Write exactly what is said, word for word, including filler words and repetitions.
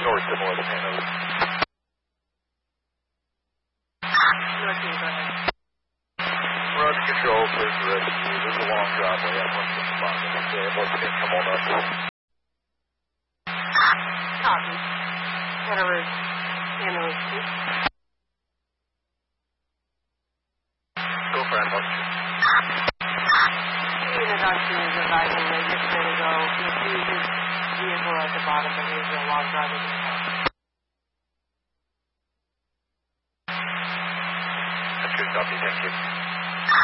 or similar to Hanover. Northeast, go ahead. Roger control, please direct you. There's a long driveway at one fifty-five. Okay, let's get come on up. Copy. Hanover, Hanover Street. Go for it, Mark. Unit on scene is advising that you're going to go. You'll see his vehicle at the bottom, but there's a long driveway.